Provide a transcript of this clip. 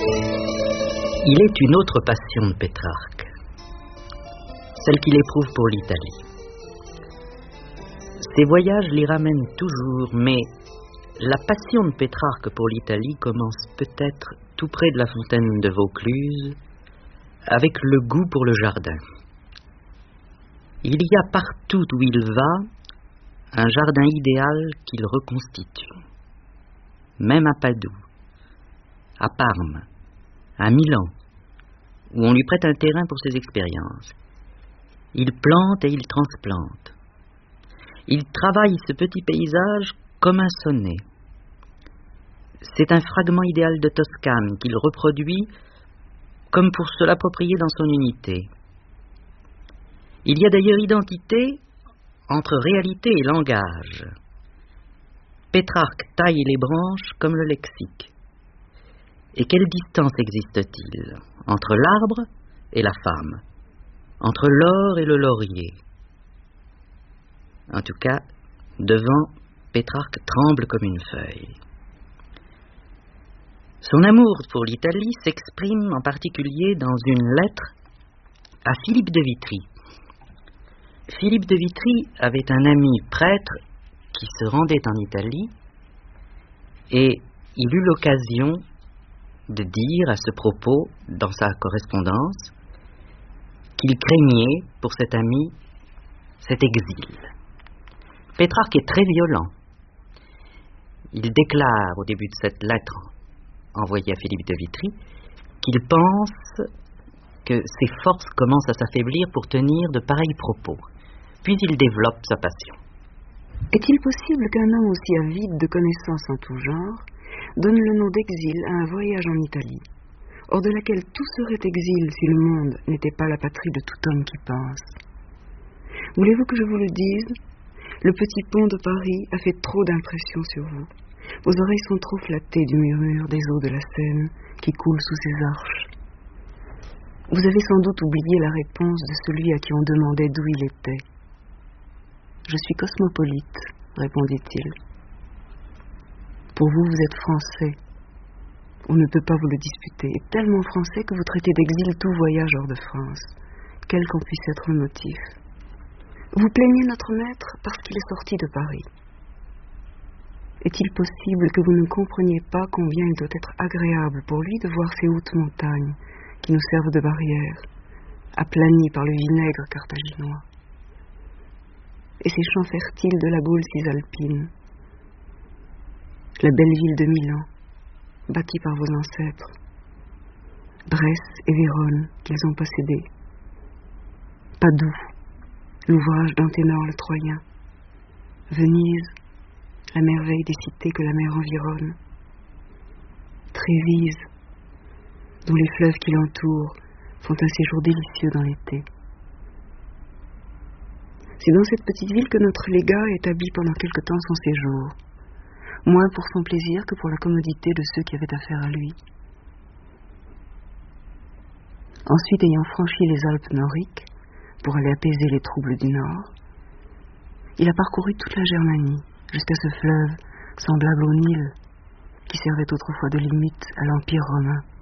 Il est une autre passion de Pétrarque, celle qu'il éprouve pour l'Italie. Ses voyages l'y ramènent toujours, mais la passion de Pétrarque pour l'Italie commence peut-être tout près de la fontaine de Vaucluse, avec le goût pour le jardin. Il y a partout où il va un jardin idéal qu'il reconstitue. Même à Padoue, à Parme, à Milan, où on lui prête un terrain pour ses expériences. Il plante et il transplante. Il travaille ce petit paysage comme un sonnet. C'est un fragment idéal de Toscane qu'il reproduit comme pour se l'approprier dans son unité. Il y a d'ailleurs identité entre réalité et langage. Pétrarque taille les branches comme le lexique. Et quelle distance existe-t-il entre l'arbre et la femme, entre l'or et le laurier? En tout cas, devant, Pétrarque tremble comme une feuille. Son amour pour l'Italie s'exprime en particulier dans une lettre à Philippe de Vitry. Philippe de Vitry avait un ami prêtre qui se rendait en Italie et il eut l'occasion de dire à ce propos, dans sa correspondance, qu'il craignait pour cet ami cet exil. Pétrarque est très violent. Il déclare au début de cette lettre envoyée à Philippe de Vitry qu'il pense que ses forces commencent à s'affaiblir pour tenir de pareils propos. Puis il développe sa passion. Est-il possible qu'un homme aussi avide de connaissances en tout genre donne le nom d'exil à un voyage en Italie, hors de laquelle tout serait exil si le monde n'était pas la patrie de tout homme qui pense? Voulez-vous que je vous le dise? Le petit pont de Paris a fait trop d'impression sur vous. Vos oreilles sont trop flattées du murmure des eaux de la Seine qui coulent sous ses arches. Vous avez sans doute oublié la réponse de celui à qui on demandait d'où il était. « Je suis cosmopolite, répondit-il. Pour vous, vous êtes français. On ne peut pas vous le disputer. Et tellement français que vous traitez d'exil tout voyage hors de France, quel qu'en puisse être le motif. Vous plaignez notre maître parce qu'il est sorti de Paris. Est-il possible que vous ne compreniez pas combien il doit être agréable pour lui de voir ces hautes montagnes qui nous servent de barrière, aplanies par le vinaigre carthaginois, et ces champs fertiles de la Gaule cisalpine, la belle ville de Milan, bâtie par vos ancêtres, Brest et Vérone qu'ils ont possédés, Padoue, l'ouvrage d'Anténor le Troyen, Venise, la merveille des cités que la mer environne, Trévise, dont les fleuves qui l'entourent font un séjour délicieux dans l'été. C'est dans cette petite ville que notre légat établit pendant quelque temps son séjour, moins pour son plaisir que pour la commodité de ceux qui avaient affaire à lui. Ensuite, ayant franchi les Alpes noriques pour aller apaiser les troubles du nord, il a parcouru toute la Germanie jusqu'à ce fleuve semblable au Nil qui servait autrefois de limite à l'Empire romain.